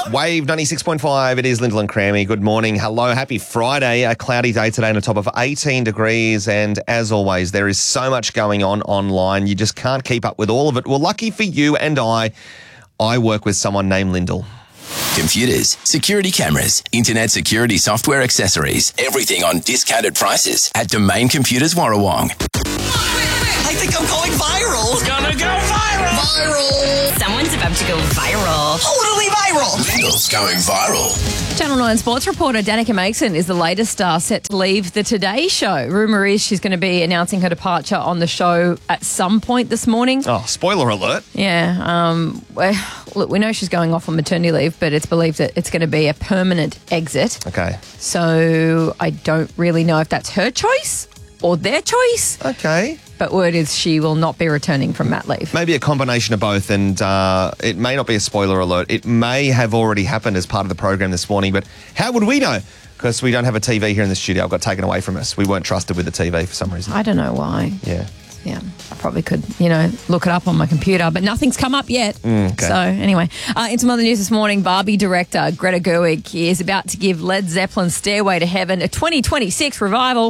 Wave 96.5, it is Lyndall and Crammy. Good morning. Hello, happy Friday. A cloudy day today on a top of 18 degrees. And as always, there is so much going on online. You just can't keep up with all of it. Well, lucky for you and I work with someone named Lyndall. Computers, security cameras, internet security software accessories, everything on discounted prices at Domain Computers Warrawong. I think I'm going viral. It's gonna go viral. Viral. Someone's about to go viral. Totally viral. Lyndall's going viral. Channel 9 sports reporter Danica Mason is the latest star set to leave the Today Show. Rumour is she's going to be announcing her departure on the show at some point this morning. Oh, spoiler alert. Yeah. Look, we know she's going off on maternity leave, but it's believed that it's going to be a permanent exit. Okay. So I don't really know if that's her choice or their choice. Okay. But word is she will not be returning from mat leave. Maybe a combination of both, and it may not be a spoiler alert. It may have already happened as part of the program this morning, but how would we know? Because we don't have a TV here in the studio. It got taken away from us. We weren't trusted with the TV for some reason. I don't know why. Yeah. Yeah, I probably could, look it up on my computer, but nothing's come up yet. Okay. So anyway, in some other news this morning, Barbie director Greta Gerwig is about to give Led Zeppelin's Stairway to Heaven a 2026 revival.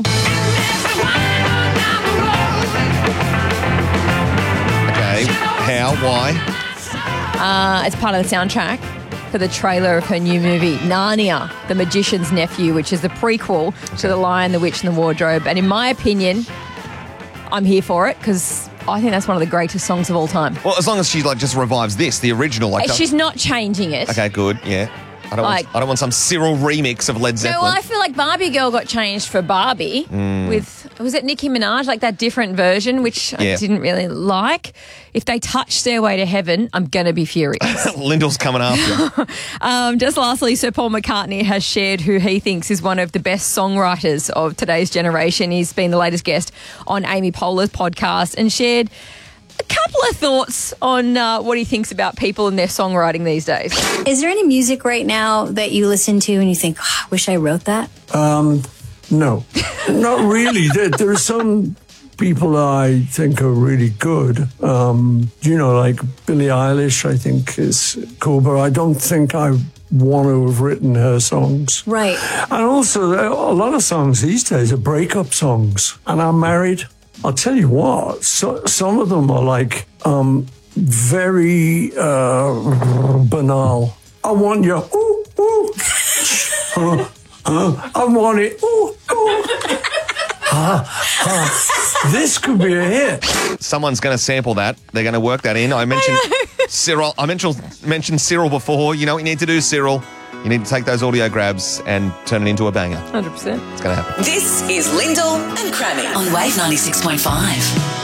Okay. How? Why? It's part of the soundtrack for the trailer of her new movie, Narnia, The Magician's Nephew, which is the prequel to The Lion, the Witch and the Wardrobe. And in my opinion, I'm here for it because I think that's one of the greatest songs of all time. Well, as long as she just revives this, the original. She's not changing it. Okay, good. Yeah. I don't want some Cyril remix of Led Zeppelin. No, I feel like Barbie Girl got changed for Barbie with, was it Nicki Minaj, like that different version, which I didn't really like. If they touch Stairway to Heaven, I'm going to be furious. Lyndall's coming after you. Just lastly, Sir Paul McCartney has shared who he thinks is one of the best songwriters of today's generation. He's been the latest guest on Amy Poehler's podcast and shared a couple of thoughts on what he thinks about people and their songwriting these days. Is there any music right now that you listen to and you think, oh, I wish I wrote that? No, not really. There are some people I think are really good. Like Billie Eilish, I think is cool, but I don't think I want to have written her songs. Right. And also, a lot of songs these days are breakup songs. And I'm married. I'll tell you what, some of them are like very banal. I want you, ooh, ooh. I want it, ooh, ooh. This could be a hit. Someone's going to sample that. They're going to work that in. I mentioned Cyril. I mentioned Cyril before. You know what you need to do, Cyril? You need to take those audio grabs and turn it into a banger. 100%. It's going to happen. This is Lyndall and Crammy On Wave 96.5.